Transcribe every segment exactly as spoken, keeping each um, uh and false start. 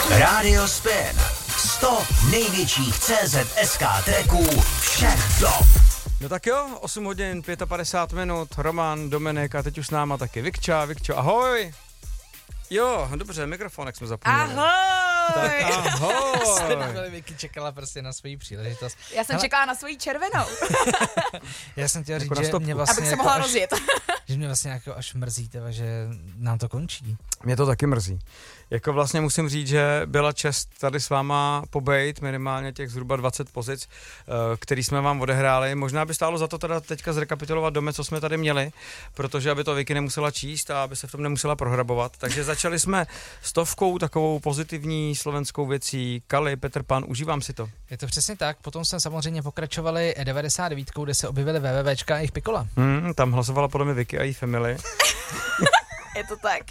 Radio Spin. sto největších C Z S K tracků všech dob. No tak jo, osm hodin, padesát pět minut, Roman, Dominik a teď už s náma taky Vikča. Vikčo, ahoj. Jo, dobře, mikrofonek jsme zapomněli. Ahoj. Tak ahoj. Jsem Vicky čekala prostě na svoji příležitost. Já jsem Hele. čekala na svoji červenou. Já jsem chtěla říct, jako že mě vlastně abych se jako mohla až, rozjet. že mě vlastně jako až mrzí, teba, že nám to končí. Mě to taky mrzí. Jako vlastně musím říct, že byla čest tady s váma pobejt minimálně těch zhruba dvacet pozic, který jsme vám odehráli. Možná by stálo za to teda teďka zrekapitulovat dome, co jsme tady měli, protože aby to Vicky nemusela číst a aby se v tom nemusela prohrabovat. Takže začali jsme stovkou takovou pozitivní slovenskou věcí. Kali, Petr Pan, užívám si to. Je to přesně tak, potom jsme samozřejmě pokračovali devadesát devět, kde se objevily wwwčka a jejich pikola. Hmm, tam hlasovala podle mě Vicky a její family. Je to tak.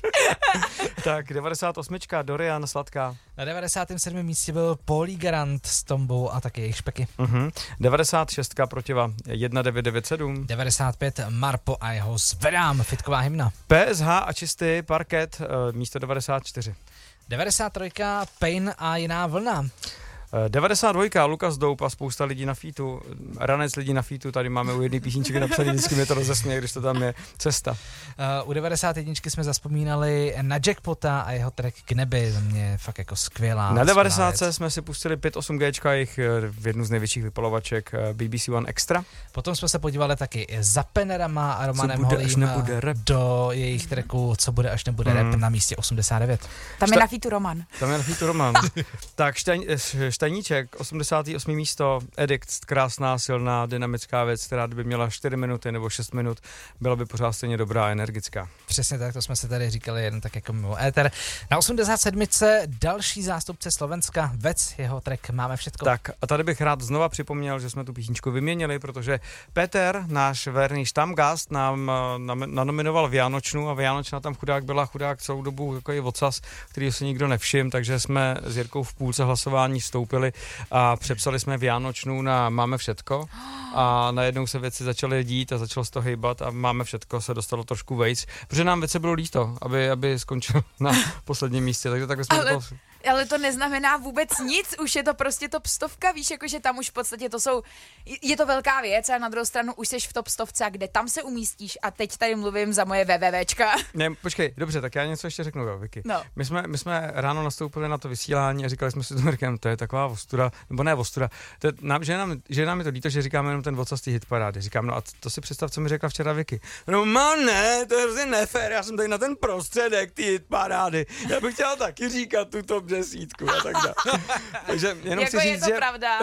Tak, devadesát osm, Dorian, Sladká. Na devadesátém sedmém místě byl Paulí Garant s Tombou a taky jejich špeky. Uh-huh. devadesát šest Protiva, jedna devět devět sedm. devadesát pět Marpo a jeho Zvedám, fitková hymna. P S H a Čistý Parket, uh, místo devadesát čtyři. devadesát tři Pain a jiná vlna. devadesát dva Lukas Doup a spousta lidí na featu, ranec lidí na featu, tady máme u jedné písničky napsaný, vždycky mě to rozesměje, když to tam je Cesta. Uh, u devadesát jedna jsme zavzpomínali na Jackpota a jeho track K nebi, za mě fakt jako skvělá. Na devadesát jsme si pustili pět osm G, jejich v jednu z největších vypalovaček B B C One Extra. Potom jsme se podívali taky za Penerama a Romanem bude, Holím rap. do jejich tracku Co bude, až nebude mm. rap na místě osmdesát devět. Tam Šta- je na featu Roman. Tam je na featu Roman. Tak štajn, Štajníček, osmdesát osm místo, Edict, krásná, silná, dynamická věc, která by měla čtyři minuty nebo šest minut, byla by pořád stejně dobrá a energická. Přesně tak, to jsme se tady říkali jen tak jako mimo éter. Na osmdesát sedm další zástupce Slovenska, Vec, jeho track Máme všetko. Tak a tady bych rád znova připomněl, že jsme tu písničku vyměnili, protože Peter, náš verný štamgast, nám nanominoval Vianočnu a Vianočna tam chudák byla chudák celou dobu jako je ocas, který si nikdo nevšiml, takže jsme s Jirkou v půlce hlasování vstoupili a přepsali jsme Vianočnu na Máme všetko a najednou se věci začaly dít a začalo se to hejbat a Máme všetko se dostalo trošku vejc, protože nám věci bylo líto, aby, aby skončil na posledním místě, takže takhle jsme Ale... to... Ale to neznamená vůbec nic, už je to prostě top stovka, víš, jakože tam už v podstatě to jsou, je to velká věc a na druhou stranu už seš v top stovce a kde tam se umístíš a teď tady mluvím za moje wwwčka. Ne, počkej, dobře, tak já něco ještě řeknu, jo, Vicky. No. My jsme, my jsme ráno nastoupili na to vysílání a říkali jsme si s Mirkem, to je taková ostuda, nebo ne ostuda, to je, nám, že, nám, že nám je to líto, že říkáme jenom ten vocastý hitparády. Říkám, no a to si představ, co mi řekla včera Vicky. No man, ne, to je hrozně nefér, já jsem tady na ten prostředek, ty hitparády. Já bych chtěla taky říkat tu top desítku a tak dále. Takže jenom jako chci je říct, to že... pravda.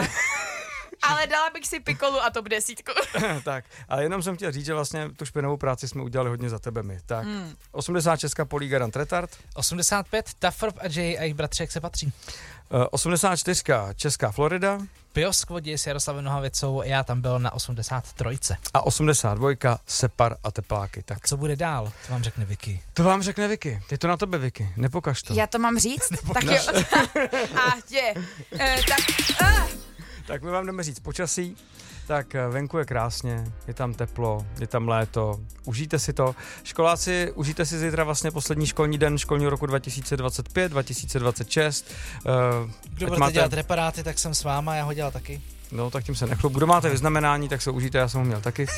Ale dala bych si pikolu a top desítku. Tak, ale jenom jsem chtěl říct, že vlastně tu špinavou práci jsme udělali hodně za tebe my. Tak, hmm. osmdesát šest Paulí Garant Retard. osmdesát pět Tafrp a Jay a jejich bratři, jak se patří. Uh, osmdesát čtyři Česká Florida. Piosk vodí s Jaroslavem Nohavicou, já tam byl na osmdesát tři. A osmdesát dva Separ a Tepláky. Tak. Co bude dál? To vám řekne Vicky. To vám řekne Vicky. Je to na tebe, Vicky. Nepokaž to. Já to mám říct? Tak jo. A tě. E, tak. A. Tak my vám jdeme říct počasí. Tak venku je krásně, je tam teplo, je tam léto, užijte si to. Školáci, užijte si zítra vlastně poslední školní den školního roku dva tisíce dvacet pět dva tisíce dvacet šest. Uh, Kdo budete máte... dělat reparáty, tak jsem s váma, já ho dělal taky. No, tak tím se nechlup. Kdo máte vyznamenání, tak se užijte, já jsem ho měl taky.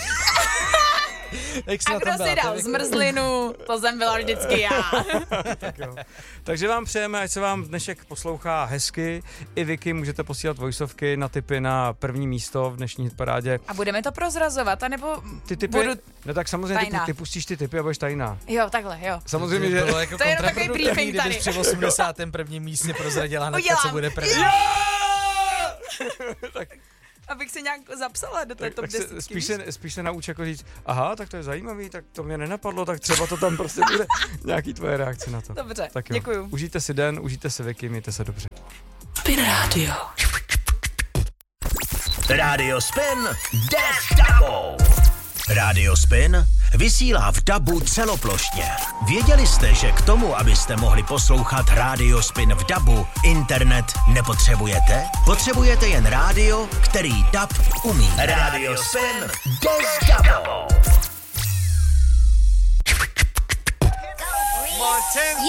A kdo si dal zmrzlinu, to jsem byla vždycky já. Tak jo. Takže vám přejeme, ať se vám dnešek poslouchá hezky. I Vicky můžete posílat voiceovky na tipy na první místo v dnešní hitparádě. A budeme to prozrazovat, anebo ty tipy, budu no tak samozřejmě ty, ty pustíš ty tipy a budeš tajná. Jo, takhle, jo. Samozřejmě, že... To, jako to je jenom takový briefing tady. Kdybych při osmdesátém prvním místě prozradila hnedka, co bude první. Tak... Abych se nějak zapsala do té top desítky. Spíš se, spíš se nauč jako říct, aha, tak to je zajímavý, tak to mě nenapadlo, tak třeba to tam prostě bude nějaký tvoje reakce na to. Dobře, tak jo. Děkuju. Užijte si den, užijte si Vicky, mějte se dobře. Spin Radio. Radio Spin jde s dabou. Radio Spin vysílá v dabu celoplošně. Věděli jste, že k tomu, abyste mohli poslouchat Radio Spin v dabu, internet nepotřebujete? Potřebujete jen rádio, který dab umí. Radio Spin jde s dabou.